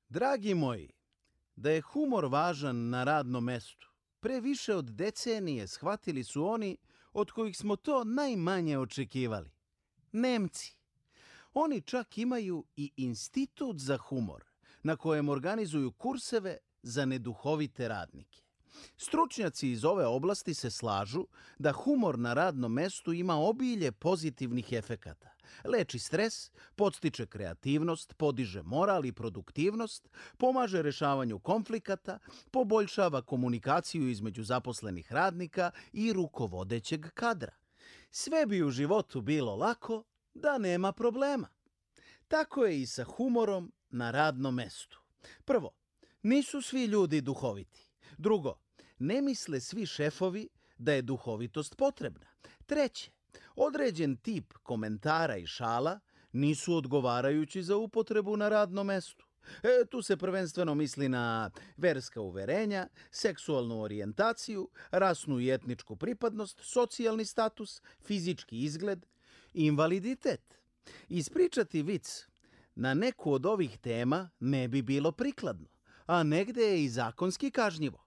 Dragi moji, da je humor važan na radnom mestu, pre više od decenije shvatili su oni od kojih smo to najmanje očekivali. Nemci. Oni čak imaju i institut za humor, na kojem organizuju kurseve za neduhovite radnike. Stručnjaci iz ove oblasti se slažu da humor na radnom mestu ima obilje pozitivnih efekata. Leči stres, podstiče kreativnost, podiže moral i produktivnost, pomaže rešavanju konflikata, poboljšava komunikaciju između zaposlenih radnika i rukovodećeg kadra. Sve bi u životu bilo lako da nema problema. Tako je i sa humorom na radnom mestu. Prvo, nisu svi ljudi duhoviti. Drugo, ne misle svi šefovi da je duhovitost potrebna. Treće, određen tip komentara i šala nisu odgovarajući za upotrebu na radnom mestu. Tu se prvenstveno misli na verska uverenja, seksualnu orijentaciju, rasnu i etničku pripadnost, socijalni status, fizički izgled, invaliditet. Ispričati vic na neku od ovih tema ne bi bilo prikladno, a negde je i zakonski kažnjivo.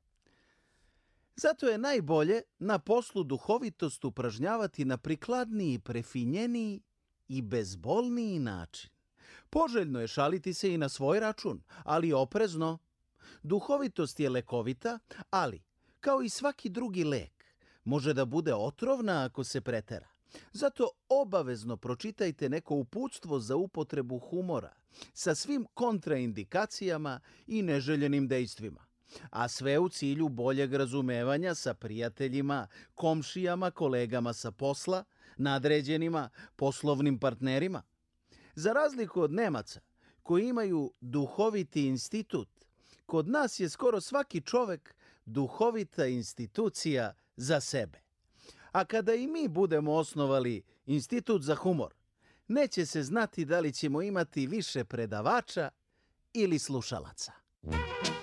Zato je najbolje na poslu duhovitost upražnjavati na prikladniji, prefinjeniji i bezbolniji način. Poželjno je šaliti se i na svoj račun, ali oprezno. Duhovitost je lekovita, ali, kao i svaki drugi lek, može da bude otrovna ako se pretera. Zato obavezno pročitajte neko uputstvo za upotrebu humora sa svim kontraindikacijama i neželjenim dejstvima, a sve u cilju boljeg razumevanja sa prijateljima, komšijama, kolegama sa posla, nadređenima, poslovnim partnerima. Za razliku od Nemaca, koji imaju duhoviti institut, kod nas je skoro svaki čovek duhovita institucija za sebe. A kada i mi budemo osnovali institut za humor, neće se znati da li ćemo imati više predavača ili slušalaca.